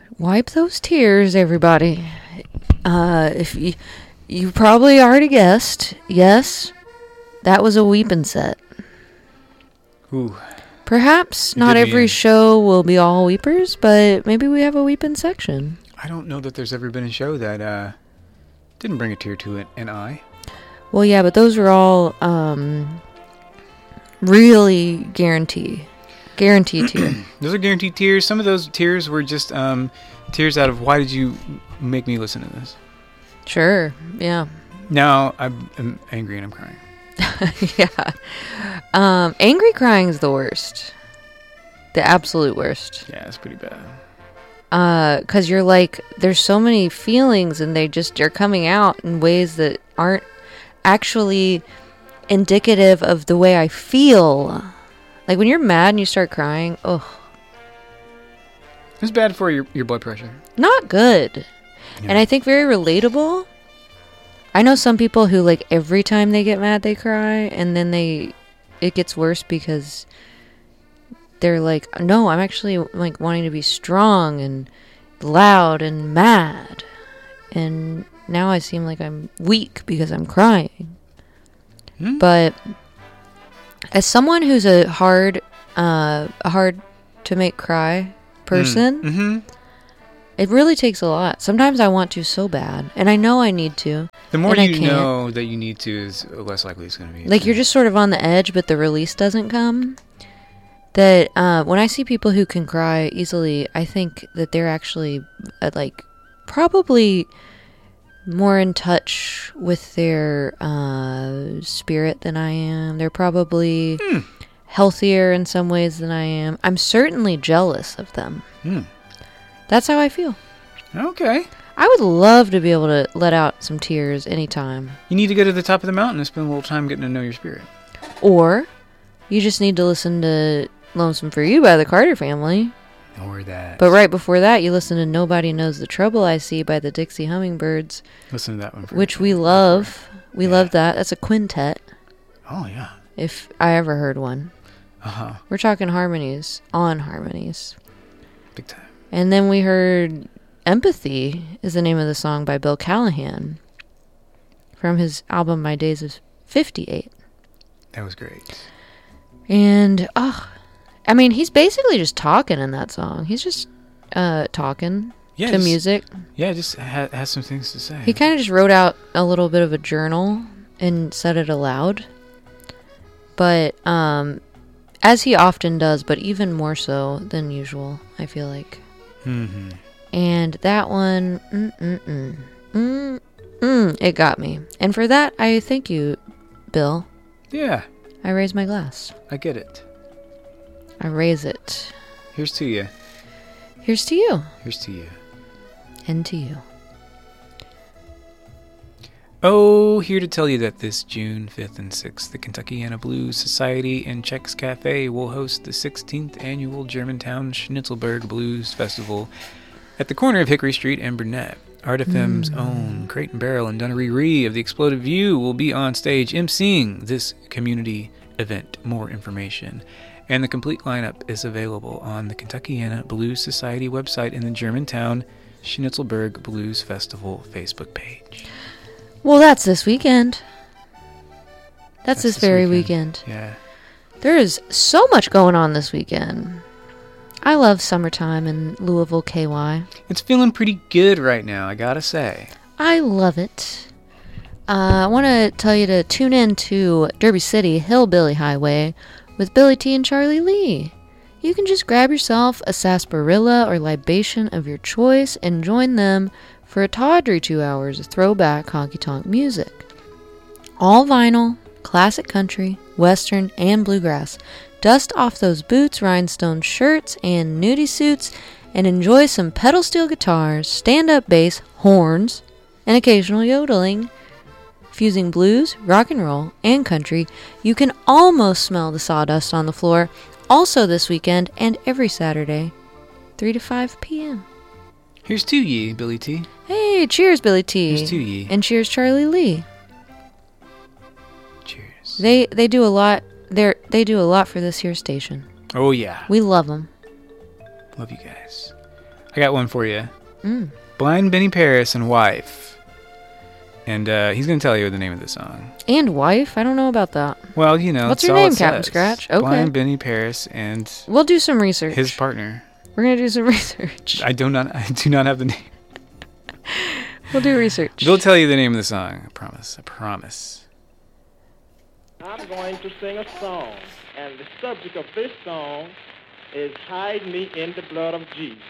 Wipe those tears, everybody. If you probably already guessed, yes, that was a weeping set. Ooh. Perhaps not every show will be all weepers, but maybe we have a weeping section. I don't know that there's ever been a show that didn't bring a tear to an eye. Well, yeah, but those were all really guaranteed tears. Those are guaranteed tears. Some of those tears were just tears out of, why did you make me listen to this? Sure, yeah. Now I'm angry and I'm crying. Yeah. Angry crying is the worst. The absolute worst. Yeah, it's pretty bad. 'Cause you're like, there's so many feelings and they just are coming out in ways that aren't actually indicative of the way I feel. Like when you're mad and you start crying, ugh. It's bad for your blood pressure. Not good. Yeah. And I think very relatable. I know some people who, like, every time they get mad they cry, and then it gets worse because they're like, no, I'm actually like wanting to be strong and loud and mad, and now I seem like I'm weak because I'm crying. But as someone who's a hard to make cry person, it really takes a lot. Sometimes I want to so bad, and I know I need to. The more you know that you need to, is less likely it's going to be. Like, you're just sort of on the edge, but the release doesn't come. That when I see people who can cry easily, I think that they're actually like probably more in touch with their spirit than I am. They're probably healthier in some ways than I am. I'm certainly jealous of them. That's how I feel. Okay. I would love to be able to let out some tears anytime. You need to go to the top of the mountain and spend a little time getting to know your spirit. Or you just need to listen to Lonesome for You by the Carter Family. Or that. But right before that, you listen to Nobody Knows the Trouble I See by the Dixie Hummingbirds. Listen to that one first. Which we love. We love that. That's a quintet. Oh, yeah. If I ever heard one. Uh-huh. We're talking harmonies. On harmonies. Big time. And then we heard Empathy is the name of the song by Bill Callahan from his album My Days of 58. That was great. And, I mean, he's basically just talking in that song. He's just talking to music. Yeah, just has some things to say. He kind of just wrote out a little bit of a journal and said it aloud. But, as he often does, but even more so than usual, I feel like. Mm-hmm. And that one, it got me. And for that, I thank you, Bill. Yeah. I raise my glass. I get it. I raise it. Here's to you. Here's to you. Here's to you. And to you. Oh, here to tell you that this June 5th and 6th, the Kentuckiana Blues Society and Chex Cafe will host the 16th annual Germantown Schnitzelberg Blues Festival at the corner of Hickory Street and Burnett. Art FM's own Crate and Barrel and Dunnery Ree of the Exploded View will be on stage emceeing this community event. More information and the complete lineup is available on the Kentuckiana Blues Society website and the Germantown Schnitzelberg Blues Festival Facebook page. Well, that's this weekend. That's this very weekend. Yeah. There is so much going on this weekend. I love summertime in Louisville, KY. It's feeling pretty good right now, I gotta say. I love it. I want to tell you to tune in to Derby City Hillbilly Highway with Billy T and Charlie Lee. You can just grab yourself a sarsaparilla or libation of your choice and join them for a tawdry 2 hours of throwback honky-tonk music. All vinyl, classic country, western, and bluegrass. Dust off those boots, rhinestone shirts, and nudie suits, and enjoy some pedal steel guitars, stand-up bass, horns, and occasional yodeling. Fusing blues, rock and roll, and country, you can almost smell the sawdust on the floor, also this weekend and every Saturday, 3 to 5 p.m. Here's to ye, Billy T. Hey, cheers, Billy T. Here's to ye. And cheers, Charlie Lee. Cheers. They do a lot. They do a lot for this here station. Oh yeah. We love them. Love you guys. I got one for you. Mm. Blind Benny Paris and Wife. And he's going to tell you the name of the song. And Wife? I don't know about that. Well, you know, What's that's her all name, it Captain says. Scratch? Okay. Blind Benny Paris and We'll do some research. his partner. We're going to do some research. I do not have the name. We'll do research. They'll tell you the name of the song. I promise. I promise. I'm going to sing a song, and the subject of this song is Hide Me in the Blood of Jesus.